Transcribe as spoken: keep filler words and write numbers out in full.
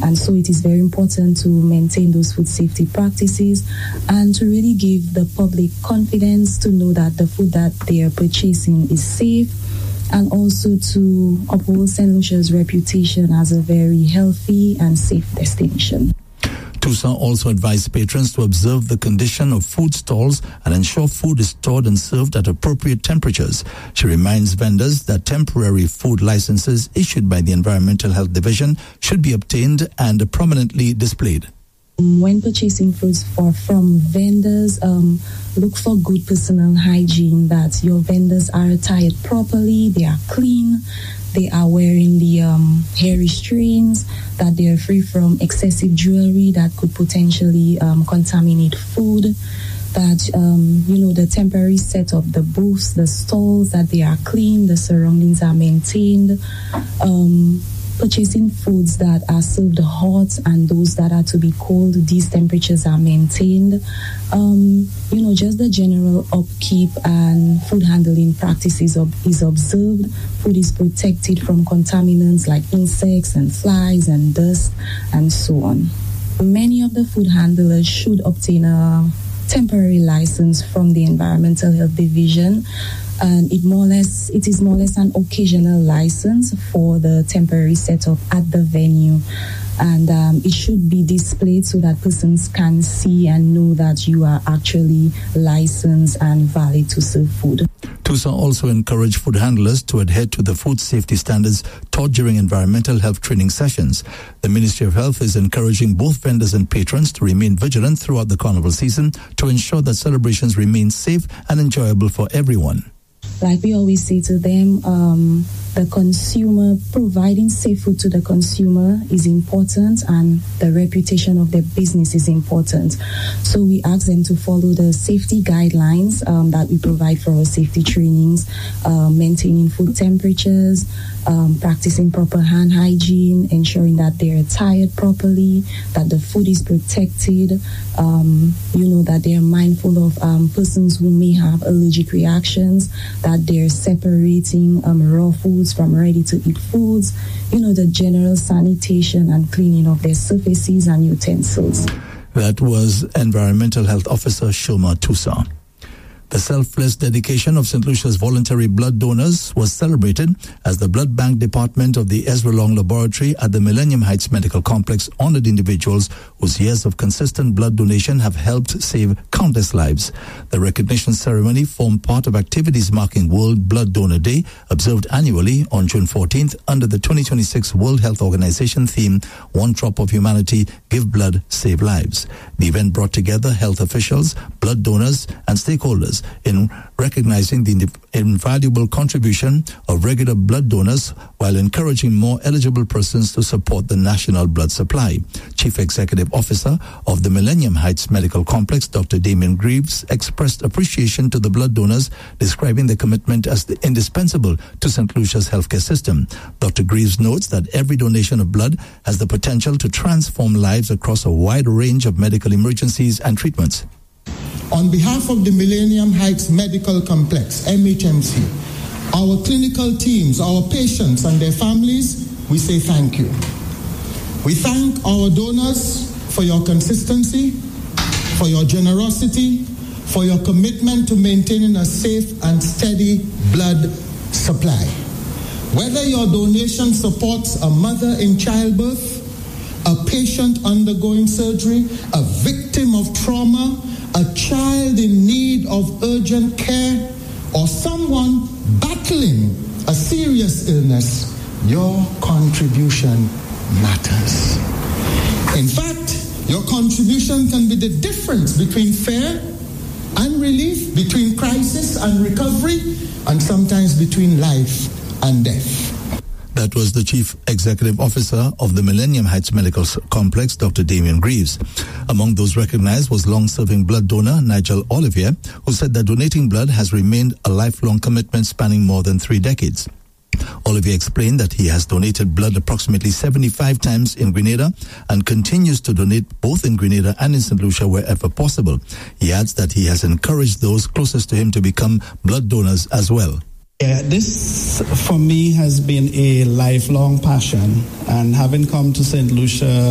And so it is very important to maintain those food safety practices and to really give the public confidence to know that the food that they are purchasing is safe, and also to uphold Saint Lucia's reputation as a very healthy and safe destination. Tusa also advised patrons to observe the condition of food stalls and ensure food is stored and served at appropriate temperatures. She reminds vendors that temporary food licenses issued by the Environmental Health Division should be obtained and prominently displayed. When purchasing foods for, from vendors, um, look for good personal hygiene, that your vendors are attired properly, they are clean, they are wearing the um, hair restraints, that they are free from excessive jewelry that could potentially um, contaminate food, that, um, you know, the temporary setup, the booths, the stalls, that they are clean, the surroundings are maintained. Um, Purchasing foods that are served hot and those that are to be cold, these temperatures are maintained. Um, you know, just the general upkeep and food handling practices ob- is observed. Food is protected from contaminants like insects and flies and dust and so on. Many of the food handlers should obtain a temporary license from the Environmental Health Division. And it more or less, it is more or less an occasional license for the temporary setup at the venue. And um, it should be displayed so that persons can see and know that you are actually licensed and valid to serve food. Tusa also encouraged food handlers to adhere to the food safety standards taught during environmental health training sessions. The Ministry of Health is encouraging both vendors and patrons to remain vigilant throughout the carnival season to ensure that celebrations remain safe and enjoyable for everyone. Like we always say to them, um, the consumer, providing safe food to the consumer is important, and the reputation of their business is important. So we ask them to follow the safety guidelines um, that we provide for our safety trainings, uh, maintaining food temperatures, um, practicing proper hand hygiene, ensuring that they're attired properly, that the food is protected, um, you know, that they're mindful of um, persons who may have allergic reactions, that they're separating um, raw foods from ready-to-eat foods, you know, the general sanitation and cleaning of their surfaces and utensils. That was Environmental Health Officer Shoma Tusa. The selfless dedication of Saint Lucia's voluntary blood donors was celebrated as the Blood Bank Department of the Ezra Long Laboratory at the Millennium Heights Medical Complex honored individuals whose years of consistent blood donation have helped save countless lives. The recognition ceremony formed part of activities marking World Blood Donor Day, observed annually on June fourteenth under the twenty twenty-six World Health Organization theme, One Drop of Humanity, Give Blood, Save Lives. The event brought together health officials, blood donors, and stakeholders in recognizing the invaluable contribution of regular blood donors while encouraging more eligible persons to support the national blood supply. Chief Executive Officer of the Millennium Heights Medical Complex, Doctor Damien Greaves, expressed appreciation to the blood donors, describing the commitment as the indispensable to Saint Lucia's healthcare system. Doctor Greaves notes that every donation of blood has the potential to transform lives across a wide range of medical emergencies and treatments. On behalf of the Millennium Heights Medical Complex, M H M C, our clinical teams, our patients and their families, we say thank you. We thank our donors for your consistency, for your generosity, for your commitment to maintaining a safe and steady blood supply. Whether your donation supports a mother in childbirth, a patient undergoing surgery, a victim of trauma, a child in need of urgent care, or someone battling a serious illness, your contribution matters. In fact, your contribution can be the difference between fear and relief, between crisis and recovery, and sometimes between life and death. That was the Chief Executive Officer of the Millennium Heights Medical Complex, Doctor Damien Greaves. Among those recognized was long-serving blood donor Nigel Olivier, who said that donating blood has remained a lifelong commitment spanning more than three decades. Olivier explained that he has donated blood approximately seventy-five times in Grenada and continues to donate both in Grenada and in Saint Lucia wherever possible. He adds that he has encouraged those closest to him to become blood donors as well. Yeah, this for me has been a lifelong passion, and having come to Saint Lucia